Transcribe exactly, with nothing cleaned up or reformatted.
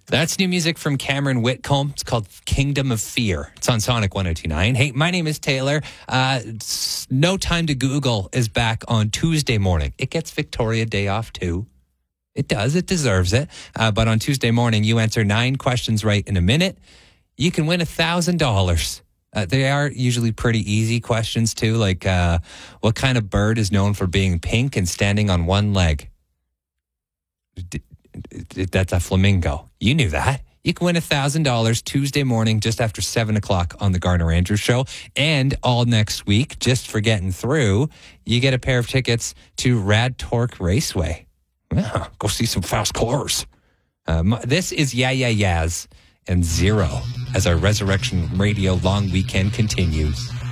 That's new music from Cameron Whitcomb. It's called Kingdom of Fear. It's on Sonic one oh two point nine. Hey, my name is Taylor. Uh, No Time to Google is back on Tuesday morning. It gets Victoria Day off too. It does. It deserves it. Uh, but on Tuesday morning, you answer nine questions right in a minute. You can win one thousand dollars. Uh, they are usually pretty easy questions too, like uh, what kind of bird is known for being pink and standing on one leg? D- That's a flamingo. You knew that. You can win one thousand dollars Tuesday morning just after seven o'clock on the Garner Andrews Show. And all next week, just for getting through, you get a pair of tickets to Rad Torque Raceway. Yeah, go see some fast cars. Um, this is Yeah Yeah Yeahs and Zero as our Resurrection Radio long weekend continues.